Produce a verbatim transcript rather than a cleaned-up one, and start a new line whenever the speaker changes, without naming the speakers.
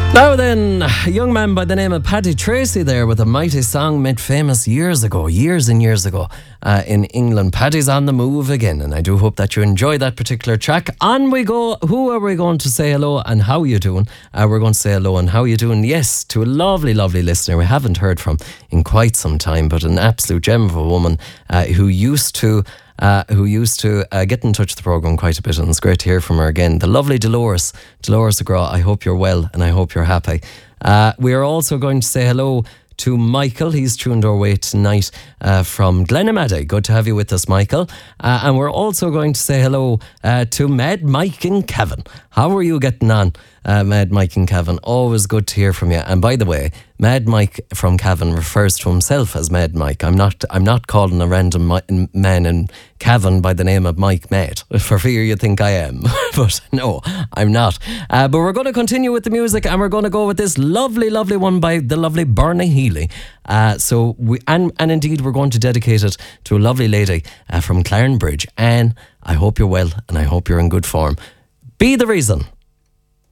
Now then, a young man by the name of Paddy Tracy there with a mighty song made famous years ago, years and years ago uh, in England. Paddy's on the move again, and I do hope that you enjoy that particular track. On we go. Who are we going to say hello and how you doing? Uh, we're going to say hello and how you doing, yes, to a lovely, lovely listener we haven't heard from in quite some time, but an absolute gem of a woman uh, who used to Uh, who used to uh, get in touch with the programme quite a bit, and it's great to hear from her again. The lovely Dolores, Dolores DeGraw, I hope you're well and I hope you're happy. Uh, we are also going to say hello to Michael. He's tuned our way tonight uh, from Glenamaddy. Good to have you with us, Michael. Uh, and we're also going to say hello uh, to Mad Mike and Kevin. How are you getting on, uh, Mad Mike and Kevin? Always good to hear from you. And by the way, Mad Mike from Cavan refers to himself as Mad Mike. I'm not I'm not calling a random mi- man in Cavan by the name of Mike Mate, for fear you think I am. But no, I'm not. Uh, but we're going to continue with the music, and we're going to go with this lovely, lovely one by the lovely Bernie Healy. Uh, so we and, and indeed we're going to dedicate it to a lovely lady uh, from Clarenbridge. Anne, I hope you're well and I hope you're in good form. Be the reason.